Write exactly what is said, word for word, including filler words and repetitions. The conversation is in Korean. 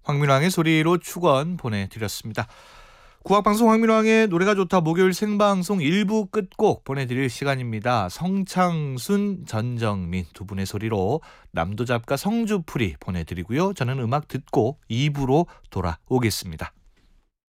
황민왕의 소리로 축원 보내드렸습니다. 국악방송 황민왕의 노래가 좋다 목요일 생방송 일 부 끝곡 보내드릴 시간입니다. 성창순, 전정민 두 분의 소리로 남도잡가 성주풀이 보내드리고요. 저는 음악 듣고 이 부로 돌아오겠습니다.